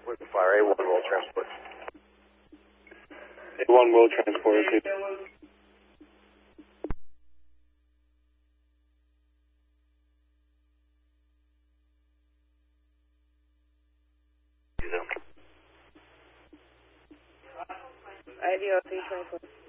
Fire A1 will transport. A1 will transport, okay. IDO 324.